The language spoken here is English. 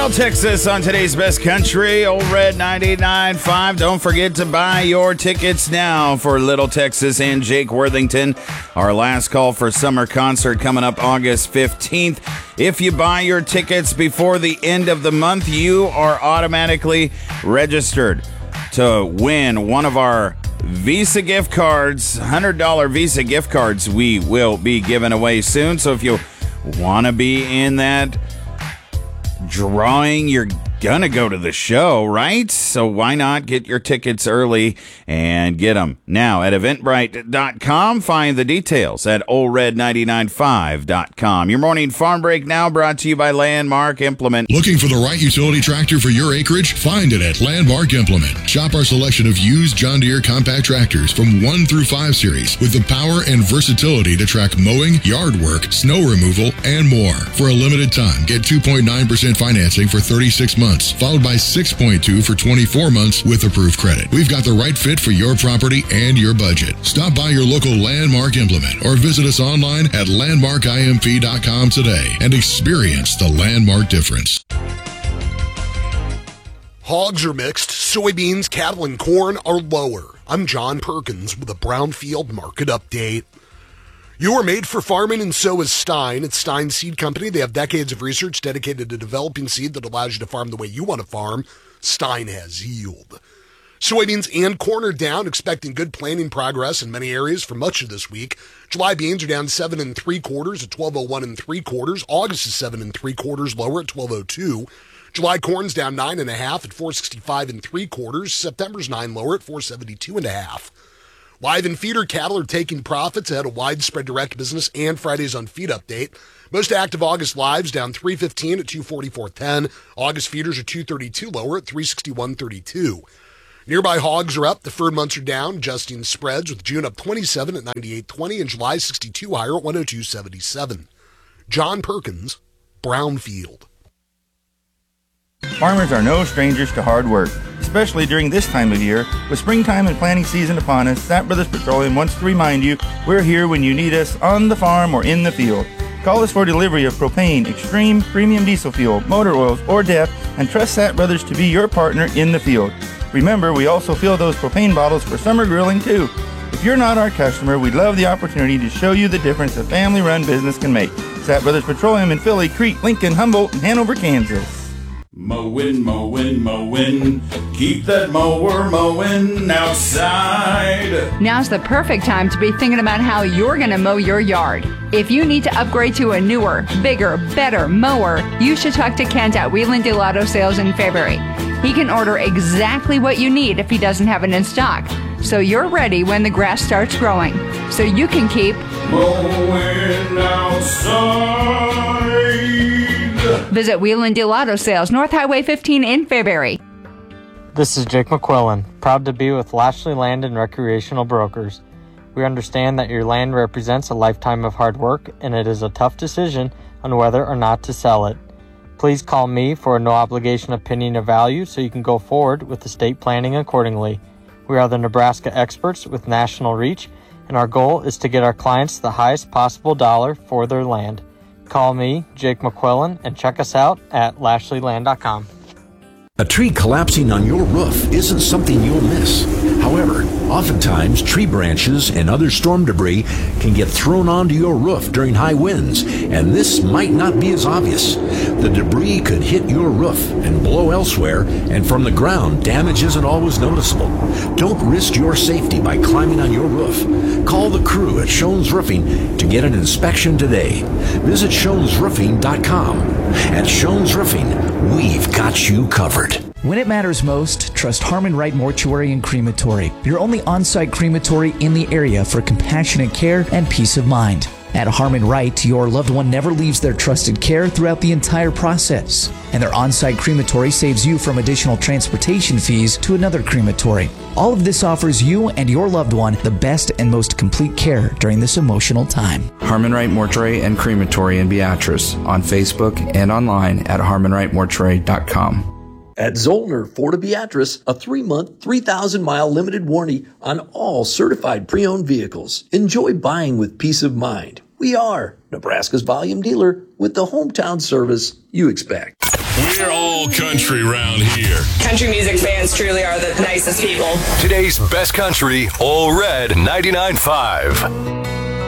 Little Texas on today's best country, Old Red 99.5. Don't forget to buy your tickets now for Little Texas and Jake Worthington. Our last call for summer concert coming up August 15th. If you buy your tickets before the end of the month, you are automatically registered to win one of our Visa gift cards, $100 Visa gift cards we will be giving away soon. So if you want to be in that drawing, you're gonna go to the show, right? So why not get your tickets early and get them now at eventbrite.com. Find the details at oldred995.com. Your morning farm break now brought to you by Landmark Implement. Looking for the right utility tractor for your acreage? Find it at Landmark Implement. Shop our selection of used John Deere compact tractors from 1 through 5 series with the power and versatility to track mowing, yard work, snow removal, and more. For a limited time, get 2.9% financing for 36 months, followed by 6.2 for 24 months with approved credit. We've got the right fit for your property and your budget. Stop by your local Landmark Implement or visit us online at landmarkimp.com today and experience the Landmark difference. Hogs are mixed, soybeans, cattle, and corn are lower. I'm John Perkins with a Brownfield Market Update. You are made for farming, and so is Stein. It's Stein Seed Company. They have decades of research dedicated to developing seed that allows you to farm the way you want to farm. Stein has yield. Soybeans and corn are down, expecting good planting progress in many areas for much of this week. July beans are down 7 3/4 at 12.01 3/4. August is 7 3/4 lower at 12.02. July corn's down 9.5 at 4.65 3/4. September's 9 lower at 4.72.5. Live and feeder cattle are taking profits ahead of widespread direct business and Fridays on Feed Update. Most active August lives down 3.15 at 2.44.10. August feeders are 2.32 lower at 3.61.32. Nearby hogs are up. The furred months are down, adjusting spreads with June up 27 at 98.20 and July 62 higher at 102.77. John Perkins, Brownfield. Farmers are no strangers to hard work, especially during this time of year. With springtime and planting season upon us, Sat Brothers Petroleum wants to remind you we're here when you need us on the farm or in the field. Call us for delivery of propane, extreme, premium diesel fuel, motor oils, or DEF, and trust Sat Brothers to be your partner in the field. Remember, we also fill those propane bottles for summer grilling too. If you're not our customer, we'd love the opportunity to show you the difference a family-run business can make. Sat Brothers Petroleum in Philly, Crete, Lincoln, Humboldt, and Hanover, Kansas. Mowing, mowing, mowing. Keep that mower mowing outside. Now's the perfect time to be thinking about how you're going to mow your yard. If you need to upgrade to a newer, bigger, better mower, you should talk to Kent at Wheeland Deal Auto Sales in February. He can order exactly what you need if he doesn't have it in stock. So you're ready when the grass starts growing. So you can keep mowing outside. Visit Wheeland Deal Auto Sales, North Highway 15 in Fairbury. This is Jake McQuillan, proud to be with Lashley Land and Recreational Brokers. We understand that your land represents a lifetime of hard work, and it is a tough decision on whether or not to sell it. Please call me for a no-obligation opinion of value so you can go forward with estate planning accordingly. We are the Nebraska experts with national reach, and our goal is to get our clients the highest possible dollar for their land. Call me, Jake McQuillan, and check us out at LashleyLand.com. A tree collapsing on your roof isn't something you'll miss. However, oftentimes tree branches and other storm debris can get thrown onto your roof during high winds, and this might not be as obvious. The debris could hit your roof and blow elsewhere, and from the ground, damage isn't always noticeable. Don't risk your safety by climbing on your roof. Call the crew at Schoen's Roofing to get an inspection today. Visit SchoensRoofing.com. At Schoen's Roofing, we've got you covered. When it matters most, trust Harmon Wright Mortuary and Crematory, your only on-site crematory in the area for compassionate care and peace of mind. At Harmon Wright, your loved one never leaves their trusted care throughout the entire process, and their on-site crematory saves you from additional transportation fees to another crematory. All of this offers you and your loved one the best and most complete care during this emotional time. Harmon Wright Mortuary and Crematory in Beatrice on Facebook and online at harmonwrightmortuary.com. At Zollner Ford of Beatrice, a 3-month, 3,000-mile limited warranty on all certified pre-owned vehicles. Enjoy buying with peace of mind. We are Nebraska's volume dealer with the hometown service you expect. We're all country round here. Country music fans truly are the nicest people. Today's best country, All Red 99.5.